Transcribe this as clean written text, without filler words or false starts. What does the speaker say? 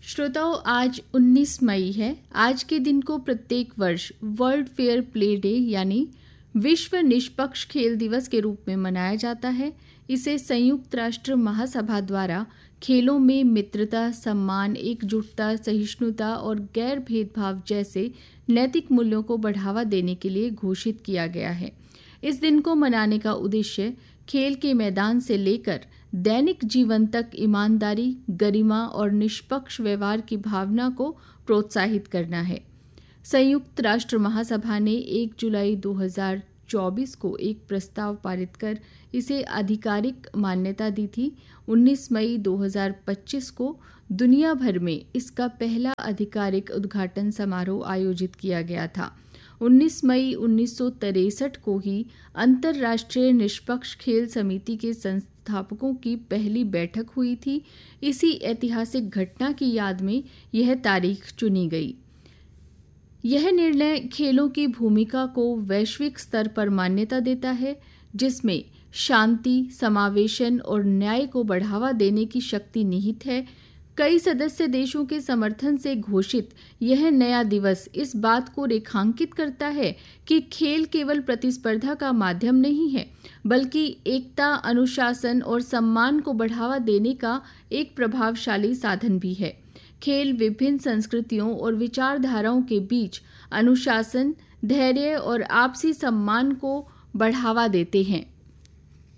श्रोताओं, आज 19 मई है। आज के दिन को प्रत्येक वर्ष वर्ल्ड फेयर प्ले डे यानी विश्व निष्पक्ष खेल दिवस के रूप में मनाया जाता है। इसे संयुक्त राष्ट्र महासभा द्वारा खेलों में मित्रता, सम्मान, एकजुटता, सहिष्णुता और गैर भेदभाव जैसे नैतिक मूल्यों को बढ़ावा देने के लिए घोषित किया गया है। इस दिन को मनाने का उद्देश्य खेल के मैदान से लेकर दैनिक जीवन तक ईमानदारी, गरिमा और निष्पक्ष व्यवहार की भावना को प्रोत्साहित करना है। संयुक्त राष्ट्र महासभा ने 1 जुलाई 2024 को एक प्रस्ताव पारित कर इसे आधिकारिक मान्यता दी थी। 19 मई 2025 को दुनिया भर में इसका पहला आधिकारिक उद्घाटन समारोह आयोजित किया गया था। 19 मई 1963 को ही अंतर्राष्ट्रीय निष्पक्ष खेल समिति के संस्थापकों की पहली बैठक हुई थी। इसी ऐतिहासिक घटना की याद में यह तारीख चुनी गई। यह निर्णय खेलों की भूमिका को वैश्विक स्तर पर मान्यता देता है, जिसमें शांति, समावेशन और न्याय को बढ़ावा देने की शक्ति निहित है। कई सदस्य देशों के समर्थन से घोषित यह नया दिवस इस बात को रेखांकित करता है कि खेल केवल प्रतिस्पर्धा का माध्यम नहीं है, बल्कि एकता, अनुशासन और सम्मान को बढ़ावा देने का एक प्रभावशाली साधन भी है। खेल विभिन्न संस्कृतियों और विचारधाराओं के बीच अनुशासन, धैर्य और आपसी सम्मान को बढ़ावा देते हैं।